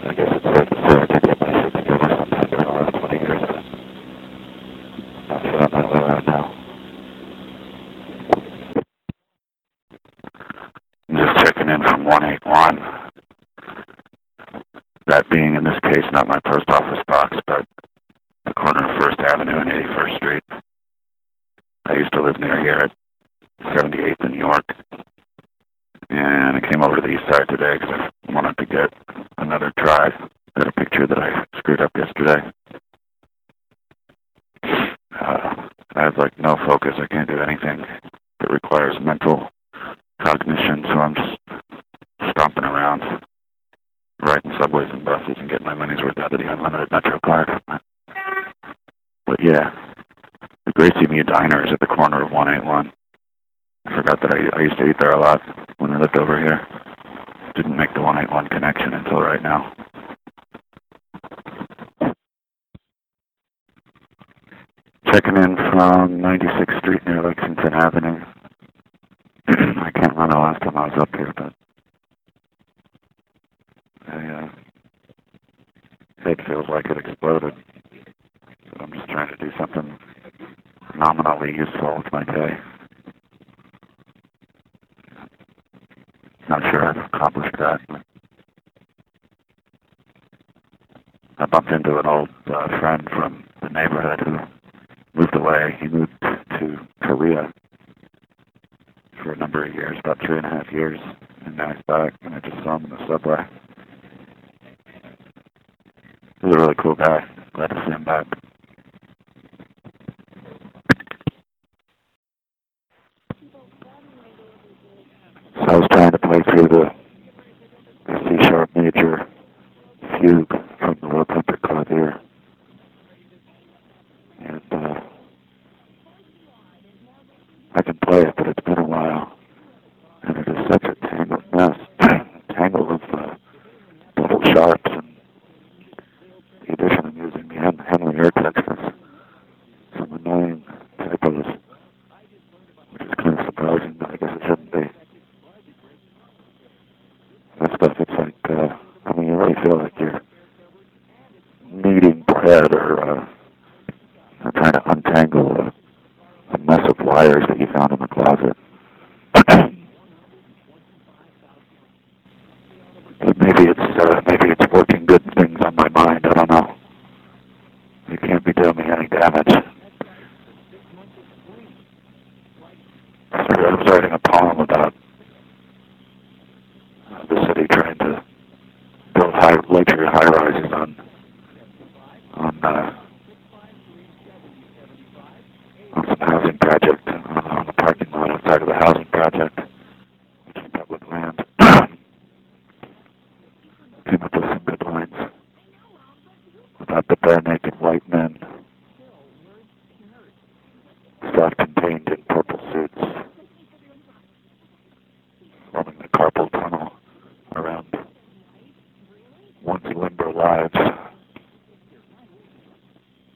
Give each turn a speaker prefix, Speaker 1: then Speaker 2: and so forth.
Speaker 1: I guess it's safe to say I did get my shit together sometime during the last 20 years, but not feeling that way right now. I'm just checking in from 181. That being, in this case, not my post office box, but the corner of 1st Avenue and 81st Street. I used to live near here at 78th in New York, and I came over to the east side today because I wanted to get another try at a picture that I screwed up yesterday. I have like no focus. I can't do anything that requires mental cognition, so I'm just stomping around, riding subways and buses and getting my money's worth out of the unlimited Metro card. But yeah, the Gracie Mew Diner is at the corner of 181. I forgot that I used to eat there a lot when I lived over here. Didn't make the 181 connection until right now. Checking in from 96th Street near Lexington Avenue. I can't remember the last time I was up here, but head feels like it exploded. So I'm just trying to do something nominally useful with my day. Not sure I've accomplished that. I bumped into an old friend from the neighborhood who moved away. He moved to Korea for a number of years, about 3.5 years, and now he's back, and I just saw him in the subway. He's a really cool guy. Glad to see him back. So I was trying to play through the C-sharp major fugue from the Low Tempered Clavier. And I can play it, but it's been a while. And it is such a tangled mess. Tangle of double sharps, and the addition of using the Henley air text with some annoying typos, which is kind of surprising, but I guess it shouldn't be. That stuff, it's like, you really feel like you're kneading bread or trying to untangle a mess of wires that you found in the closet. But maybe it's working good things on my mind. I don't know. It can't be doing me any damage. I was writing a poem about the city trying to build luxury high-rises on some housing project, on the parking lot outside of the housing project, which is public land. Came up with some good lines about the bare-naked white men, self-contained in purple suits, forming the carpal tunnel around once limber lives.